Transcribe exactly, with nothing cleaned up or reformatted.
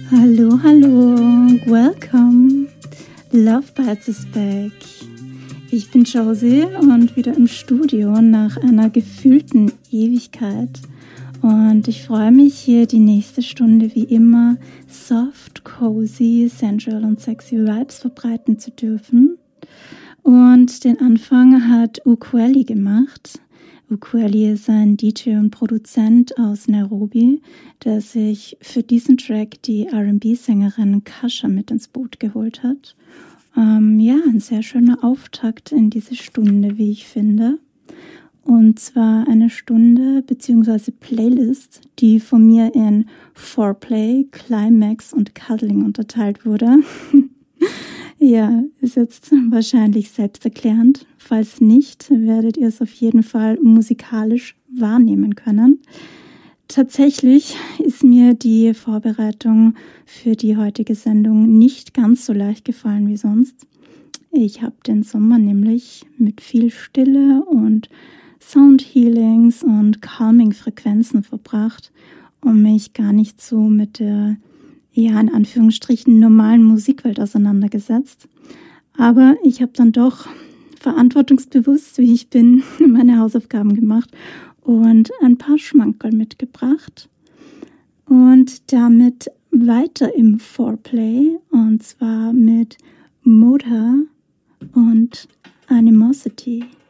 Hallo, hallo, welcome, Love Bites is back. Ich bin Josie und wieder im Studio nach einer gefühlten Ewigkeit. Und ich freue mich, hier die nächste Stunde wie immer soft, cozy, sensual und sexy Vibes verbreiten zu dürfen. Und den Anfang hat Ukweli gemacht. Ukweli ist ein D J und Produzent aus Nairobi, der sich für diesen Track die R and B-Sängerin Kasha mit ins Boot geholt hat. Ähm, ja, ein sehr schöner Auftakt in diese Stunde, wie ich finde. Und zwar eine Stunde bzw. Playlist, die von mir in Foreplay, Climax und Cuddling unterteilt wurde. Ja, ist jetzt wahrscheinlich selbsterklärend. Falls nicht, werdet ihr es auf jeden Fall musikalisch wahrnehmen können. Tatsächlich ist mir die Vorbereitung für die heutige Sendung nicht ganz so leicht gefallen wie sonst. Ich habe den Sommer nämlich mit viel Stille und Soundhealings und Calming-Frequenzen verbracht und mich gar nicht so mit der, ja, in Anführungsstrichen normalen Musikwelt auseinandergesetzt. Aber ich habe dann doch verantwortungsbewusst, wie ich bin, meine Hausaufgaben gemacht und ein paar Schmankerl mitgebracht. Und damit weiter im Foreplay, und zwar mit Moda und Animosity.